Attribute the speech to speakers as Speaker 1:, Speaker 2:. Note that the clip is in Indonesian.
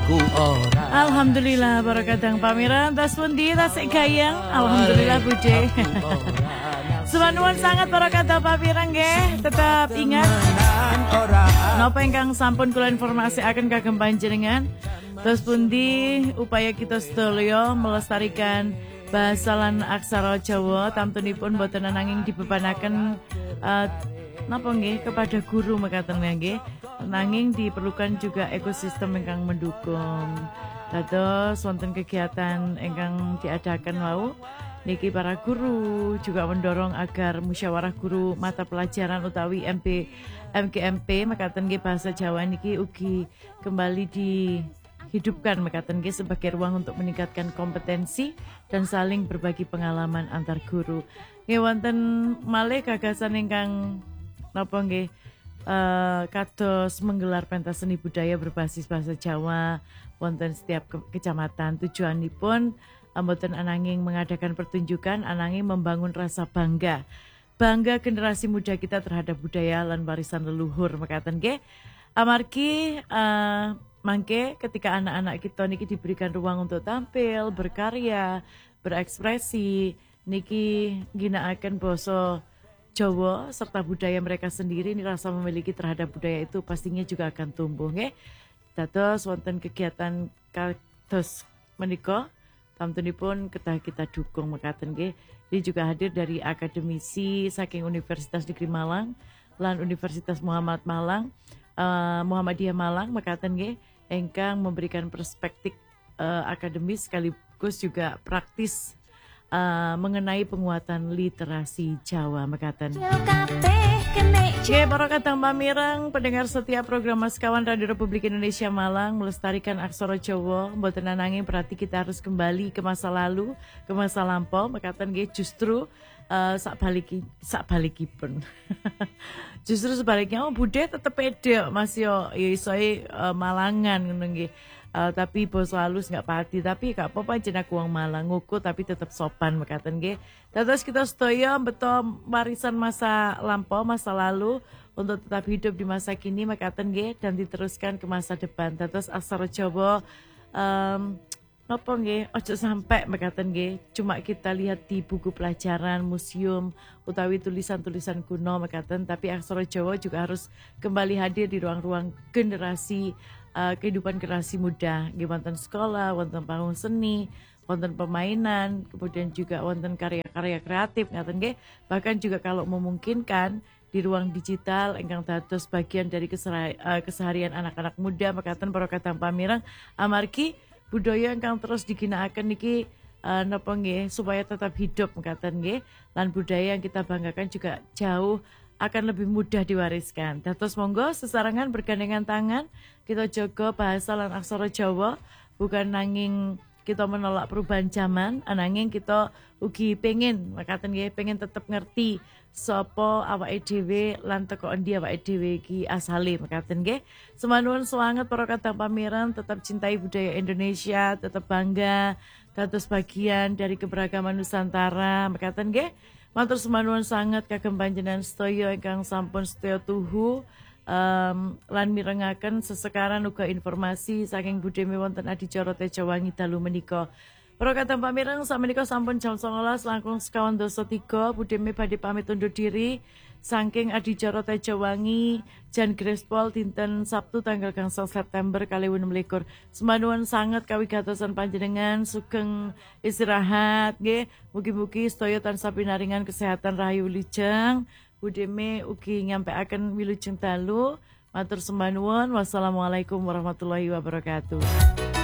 Speaker 1: aku ora.
Speaker 2: Alhamdulillah barakadang pameran tas pundi tasik gayeng. Alhamdulillah Bude. Semanduan sangat barakadang pameran nggih. Tetap ingat napa ingkang sampun kula informasi akan kagem panjenengan. Terus pundi upaya kita sedaya melestarikan bahasa lan aksara Jawa tamtunipun boten nanging dibebanaken napa nggih kepada guru mekaten nggih. Nanging diperlukan juga ekosistem ingkang mendukung. Dados wonten kegiatan ingkang diadakan wau niki para guru juga mendorong agar musyawarah guru mata pelajaran utawi MGMP mekaten nggih bahasa Jawa niki ugi kembali dihidupkan mekaten nggih sebagai ruang untuk meningkatkan kompetensi dan saling berbagi pengalaman antar guru. Nggih wonten malih gagasan ingkang napa nggih kados menggelar pentas seni budaya berbasis bahasa Jawa wonten setiap kecamatan. Tujuanipun mboten ananging mengadakan pertunjukan, ananging membangun rasa bangga generasi muda kita terhadap budaya lan warisan leluhur mekaten nggih. Amargi mangke ketika anak-anak kita niki diberikan ruang untuk tampil, berkarya, berekspresi, niki ginakaken basa Jawa serta budaya mereka sendiri, ini rasa memiliki terhadap budaya itu pastinya juga akan tumbuh nggih. Dados wonten kegiatan kados menika tamtunipun kedah kita dukung mekaten nggih. Ini juga hadir dari akademisi saking Universitas Negeri Malang lan Universitas Muhammadiyah Malang mekaten nggih ingkang memberikan perspektif akademis sekaligus juga praktis mengenai penguatan literasi Jawa mekaten. Oke, para kadang pamirang pendengar setiap program Maskawan Radio Republik Indonesia Malang melestarikan aksara Jawa mboten nanging berarti kita harus kembali ke masa lalu, ke masa lampau mekaten nggih justru sakbalikipun. Justru sebaliknya Bude tetep pede Mas yo iso Malangan ngono nggih. Tapi bos halus nggak pati, tapi gak apa-apa jenak uang Malang nguku tapi tetap sopan mekaten nggih. Terus kita sedaya beto warisan masa lampau, masa lalu untuk tetap hidup di masa kini mekaten nggih dan diteruskan ke masa depan. Terus aksara Jawa napa nggih ojo sampai mekaten nggih cuma kita lihat di buku pelajaran, museum utawi tulisan-tulisan kuno mekaten, tapi aksara Jawa juga harus kembali hadir di ruang-ruang generasi kehidupan generasi muda, wonten sekolah, wonten panggung seni, wonten permainan, kemudian juga wonten karya-karya kreatif ngaten nggih. Bahkan juga kalau memungkinkan di ruang digital ingkang dados bagian dari keseharian anak-anak muda mekaten para kadang pamirang amargi budaya ingkang terus diginakaken niki napa nggih supaya tetap hidup mekaten nggih. Lan budaya yang kita banggakan juga jauh akan lebih mudah diwariskan. Dados monggo sesarengan bergandengan tangan kita jaga bahasa lan aksara Jawa, bukan nanging kita menolak perubahan zaman, ananging kita ugi pengen makaten nggih pengen tetep ngerti sapa awake dhewe lan teko endi awake dhewe iki asale makaten nggih. Semanuwun sanget para kadang pamirang tetap cintai budaya Indonesia, tetap bangga dados bagian dari keberagaman Nusantara makaten nggih. Matur semanuwun sangat kagem panjenengan sedaya ingkang sampun sedaya tuhu lan mirengaken sesekaran uga informasi saking budeme wonten adicara Tejawangi dalu menika. Para kadang pamirang samenika sampun jam 19 langkung sekawan doso 3 budeme badhe pamit undur diri saking adicara Tejawangi Jan Grespol dinten Sabtu tanggal 1 September 2016. Semanuwun sanget kawigatosan panjenengan sugeng istirahat nggih. Mugi-mugi sedaya tansah pinaringan kesehatan rahayu lijeng. Budeme ugi nyampaiaken wilujeng dalu. Matur sembah nuwun. Wassalamualaikum warahmatullahi wabarakatuh.